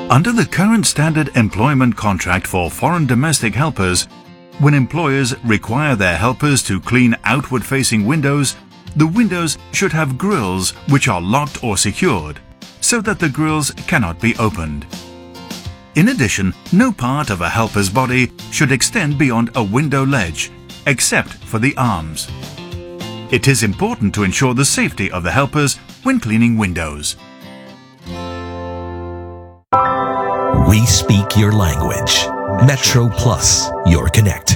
Under the current standard employment contract for foreign domestic helpers, when employers require their helpers to clean outward-facing windows, the windows should have grills which are locked or secured, so that the grills cannot be opened. In addition, no part of a helper's body should extend beyond a window ledge, except for the arms. It is important to ensure the safety of the helpers when cleaning windows. We speak your language. Metro Plus, your connect.